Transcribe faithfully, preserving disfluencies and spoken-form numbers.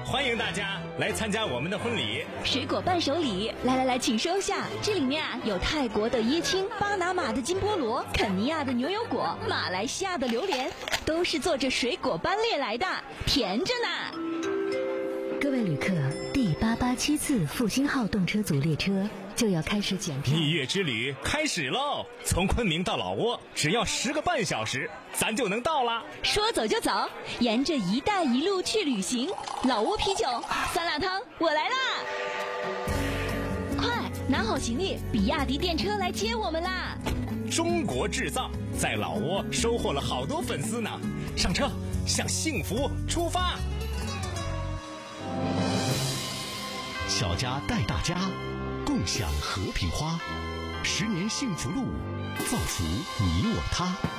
欢迎大家来参加我们的婚礼。 水果伴手礼，来来来，请收下。这里面啊有泰国的椰青、巴拿马的金菠萝、肯尼亚的牛油果、马来西亚的榴莲，都是坐着水果班列来的，甜着呢。 各位旅客，第八八七次复兴号动车组列车就要开始检票。 蜜月之旅开始喽！从昆明到老挝只要十个半小时，咱就能到了。 说走就走，沿着一带一路去旅行。老挝啤酒、酸辣汤，我来啦！快拿好行李，比亚迪电车来接我们啦！ 中国制造在老挝收获了好多粉丝呢。上车，向幸福出发！ 小家带大家，共享和平花，十年幸福路，造福你我他。